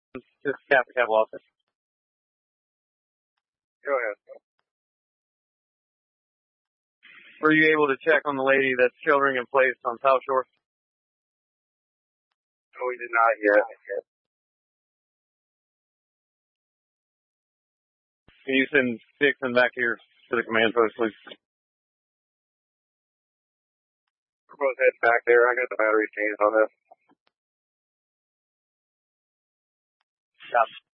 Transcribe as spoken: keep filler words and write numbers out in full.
Just Captain Cab office. Go ahead. Were you able to check on the lady that's sheltering in place on South Shore? No, we did not yet. Can you send Dixon back here to the command post, please? We're both heading back there. I got the battery changed on this. Stop.